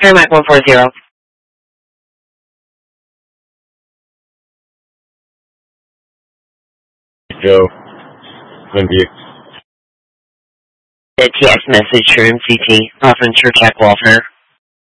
Mike 140. Joe. Lindy. The TX message for MCT, offering Church Act Welfare.